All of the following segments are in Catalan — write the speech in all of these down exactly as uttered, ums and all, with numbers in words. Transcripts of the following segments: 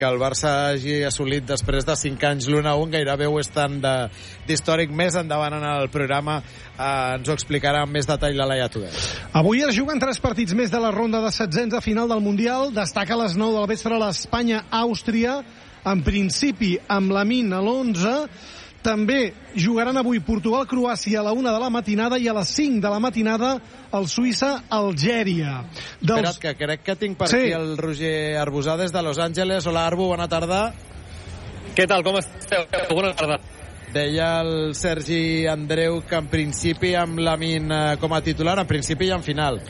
que el Barça hagi assolit després de cinc anys l'u a u, gairebé ho és tant d'històric. Més endavant en el programa eh, ens ho explicarà amb més detall la Laia Tudor. Avui es juguen tres partits més de la ronda de setzents de final del Mundial. Destaca a les nou del vespre l'Espanya-Àustria, en principi amb Lamine a l'onze. També jugaran avui Portugal-Croàcia a la una de la matinada i a les cinc de la matinada el Suïssa-Algèria. Dels... Espera't, que crec que tinc per sí. aquí el Roger Arbusà des de Los Angeles. Hola, Arbu, bona tarda. Què tal, com esteu? Bona tarda. Deia el Sergi Andreu que en principi amb Lamine com a titular, en principi i en final.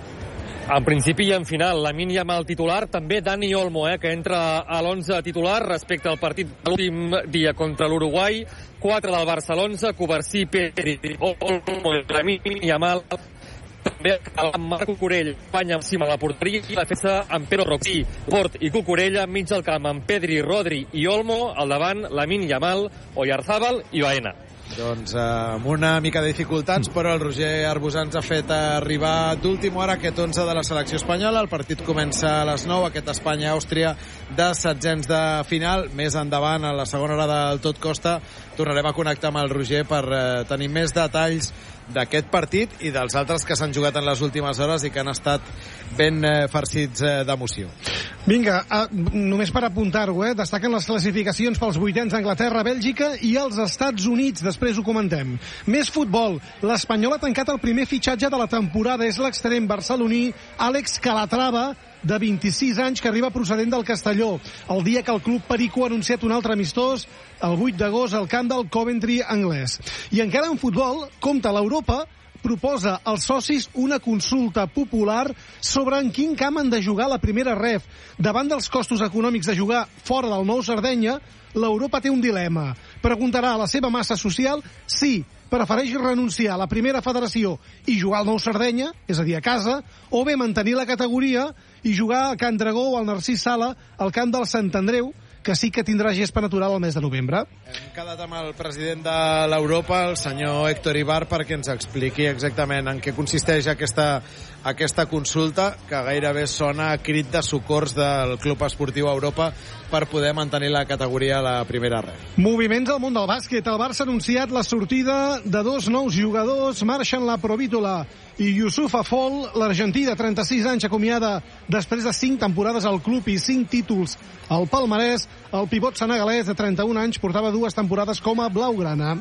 En principi i en final, Lamine Yamal titular, també Dani Olmo, eh, que entra a l'onze titular respecte al partit de l'últim dia contra l'Uruguai. quatre del Barça a l'onze, Covarsí, Pedri, Olmo, Lamine Yamal, també amb Marc Cucurella, Espanya amb cima a la porteria i la defensa amb Pedro Roxy, Port i Cucurella, enmig del camp amb Pedri, Rodri i Olmo, al davant Lamine Yamal, Oyarzábal i Baena. Doncs eh, amb una mica de dificultats, però el Roger Arbusà ens ha fet arribar d'última hora aquest onze de la selecció espanyola. El partit comença a les nou, aquest Espanya-Àustria de setzents de final. Més endavant, a la segona hora del Tot Costa, tornarem a connectar amb el Roger per eh, tenir més detalls d'aquest partit i dels altres que s'han jugat en les últimes hores i que han estat ben eh, farcits eh, d'emoció. Vinga, eh, només per apuntar-ho, eh, destaquen les classificacions pels vuitens d'Anglaterra, Bèlgica i els Estats Units. Després ho comentem. Més futbol. L'Espanyol ha tancat el primer fitxatge de la temporada. És l'extrem barceloní Àlex Calatrava, de vint-i-sis anys, que arriba procedent del Castelló, el dia que el club Perico ha anunciat un altre amistós el vuit d'agost al camp del Coventry anglès. I encara en futbol, compta l'Europa proposa als socis una consulta popular sobre en quin camp han de jugar la primera ref. Davant dels costos econòmics de jugar fora del Nou Sardenya, l'Europa té un dilema. Preguntarà a la seva massa social si prefereix renunciar a la primera federació i jugar al Nou Sardenya, és a dir, a casa, o bé mantenir la categoria i jugar a Can Dragó o al Narcís Sala, al camp del Sant Andreu, que sí que tindrà gespa natural al mes de novembre. Hem quedat amb el president de l'Europa, el senyor Héctor Ibar, perquè ens expliqui exactament en què consisteix aquesta, aquesta consulta, que gairebé sona a crit de socors del Club Esportiu Europa per poder mantenir la categoria a la primera red. Moviments al món del bàsquet. El Barça ha anunciat la sortida de dos nous jugadors. Marxen la Provítola i Yusuf Afol, l'argentí de trenta-sis anys, acomiada després de cinc temporades al club i cinc títols al palmarès. El pivot senegalès de trenta-un anys portava dues temporades com a blaugrana.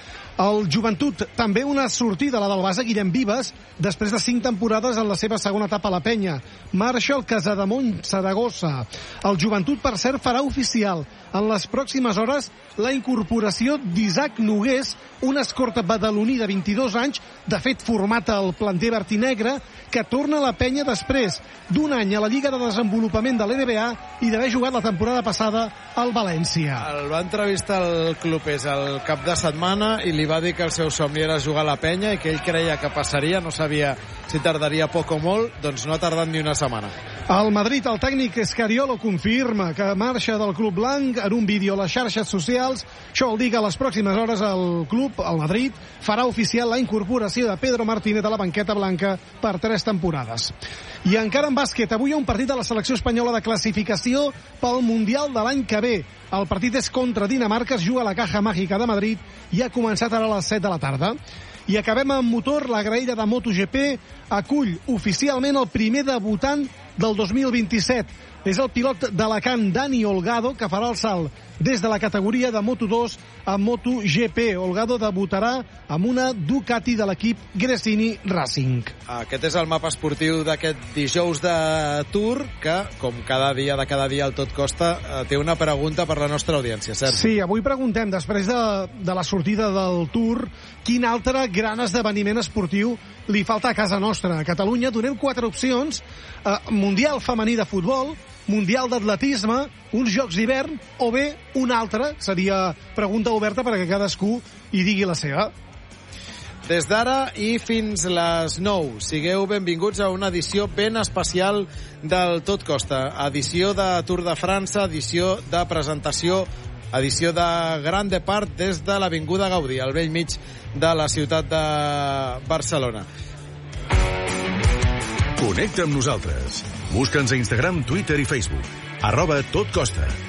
El Joventut, també una sortida, la del base Guillem Vives, després de cinc temporades en la seva segona etapa a la penya. Marxa el Casademont Saragossa. El Joventut, per cert, farà oficial en les pròximes hores la incorporació d'Isaac Nogués, un escorta badaloní de vint-i-dos anys, de fet format al planter vertinegre, que torna a la penya després d'un any a la Lliga de Desenvolupament de l'N B A i d'haver jugat la temporada passada al València. El va entrevistar el clubers el cap de setmana i li va dir que el seu somni era jugar a la penya i que ell creia que passaria, no sabia si tardaria poc o molt, doncs no ha tardat ni una setmana. Al Madrid, el tècnic Escariolo confirma que marxa del club blanc en un vídeo a les xarxes socials. Això vol dir que a les pròximes hores el club, el Madrid, farà oficial la incorporació de Pedro Martínez a la banqueta blanca per tres temporades. I encara en bàsquet, avui hi ha un partit de la selecció espanyola de classificació pel Mundial de l'any que ve. El partit és contra Dinamarca, es juga a la Caja Màgica de Madrid i ha començat ara a les set de la tarda. I acabem amb motor. La graella de MotoGP acull oficialment el primer debutant del dos mil vint-i-set. És el pilot d'Alacant, Dani Olgado, que farà el salt des de la categoria de Moto dos a MotoGP. Olgado debutarà amb una Ducati de l'equip Gresini Racing. Aquest és el mapa esportiu d'aquest dijous de Tour, que, com cada dia de cada dia al Tot Costa, té una pregunta per la nostra audiència, Sergi. Sí, avui preguntem, després de, de la sortida del Tour, quin altre gran esdeveniment esportiu li falta a casa nostra. A Catalunya donem quatre opcions: eh, Mundial femení de futbol, Mundial d'atletisme, uns Jocs d'hivern, o bé un altre. Seria pregunta oberta perquè cadascú hi digui la seva. Des d'ara i fins les nou, sigueu benvinguts a una edició ben especial del Tot Costa. Edició de Tour de França, edició de presentació, edició de Gran Depart des de l'Avinguda Gaudí, al vell mig de la ciutat de Barcelona. Connecta amb nosaltres. Busca'ns a Instagram, Twitter i Facebook. arroba totcosta.